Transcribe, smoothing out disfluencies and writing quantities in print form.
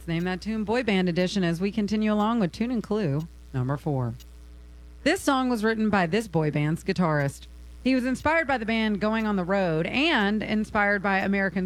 Let's name that tune Boy Band Edition as we continue along with tune and clue number 4. This song was written by this boy band's guitarist. He was inspired by the band going on the road and inspired by American